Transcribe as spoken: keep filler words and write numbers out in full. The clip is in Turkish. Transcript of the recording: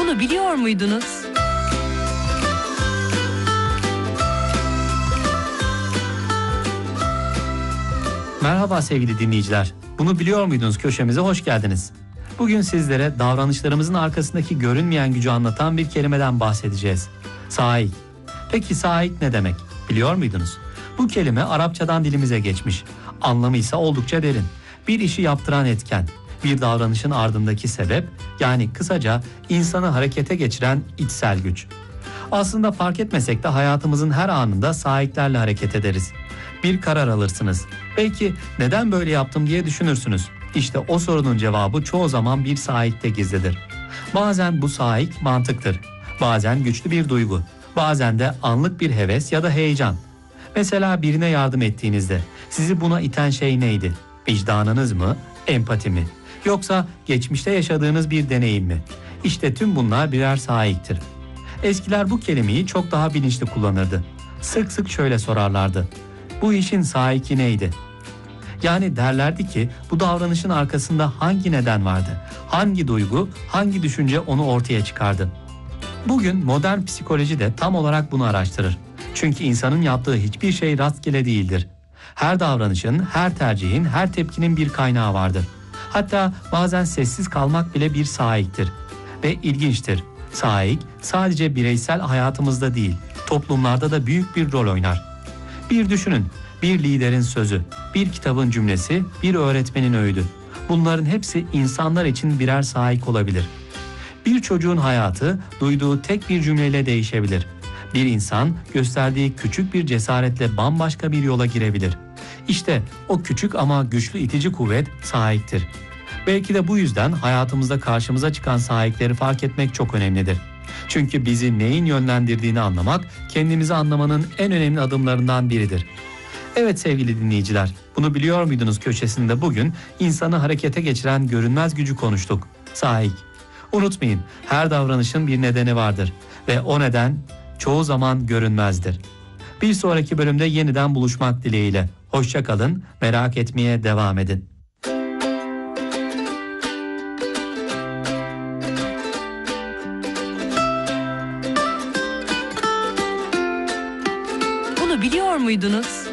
Bunu biliyor muydunuz? Merhaba sevgili dinleyiciler. Bunu biliyor muydunuz köşemize hoş geldiniz. Bugün sizlere davranışlarımızın arkasındaki görünmeyen gücü anlatan bir kelimeden bahsedeceğiz. Saik. Peki saik ne demek? Biliyor muydunuz? Bu kelime Arapçadan dilimize geçmiş. Anlamı ise oldukça derin. Bir işi yaptıran etken, bir davranışın ardındaki sebep, yani kısaca insanı harekete geçiren içsel güç. Aslında fark etmesek de hayatımızın her anında saiklerle hareket ederiz. Bir karar alırsınız. Belki neden böyle yaptım diye düşünürsünüz. İşte o sorunun cevabı çoğu zaman bir saikte gizlidir. Bazen bu saik mantıktır. Bazen güçlü bir duygu. Bazen de anlık bir heves ya da heyecan. Mesela birine yardım ettiğinizde sizi buna iten şey neydi? Vicdanınız mı? Empati mi? Yoksa geçmişte yaşadığınız bir deneyim mi? İşte tüm bunlar birer saiktir. Eskiler bu kelimeyi çok daha bilinçli kullanırdı. Sık sık şöyle sorarlardı. Bu işin saiki neydi? Yani derlerdi ki bu davranışın arkasında hangi neden vardı? Hangi duygu, hangi düşünce onu ortaya çıkardı? Bugün modern psikoloji de tam olarak bunu araştırır. Çünkü insanın yaptığı hiçbir şey rastgele değildir. Her davranışın, her tercihin, her tepkinin bir kaynağı vardır. Hatta bazen sessiz kalmak bile bir saiktir. Ve ilginçtir. Saik sadece bireysel hayatımızda değil, toplumlarda da büyük bir rol oynar. Bir düşünün, bir liderin sözü, bir kitabın cümlesi, bir öğretmenin öğüdü. Bunların hepsi insanlar için birer saik olabilir. Bir çocuğun hayatı duyduğu tek bir cümleyle değişebilir. Bir insan gösterdiği küçük bir cesaretle bambaşka bir yola girebilir. İşte o küçük ama güçlü itici kuvvet saiktir. Belki de bu yüzden hayatımızda karşımıza çıkan saikleri fark etmek çok önemlidir. Çünkü bizi neyin yönlendirdiğini anlamak, kendimizi anlamanın en önemli adımlarından biridir. Evet sevgili dinleyiciler, bunu biliyor muydunuz köşesinde bugün insanı harekete geçiren görünmez gücü konuştuk. Saik. Unutmayın, her davranışın bir nedeni vardır ve o neden çoğu zaman görünmezdir. Bir sonraki bölümde yeniden buluşmak dileğiyle. Hoşça kalın, merak etmeye devam edin. Bunu biliyor muydunuz?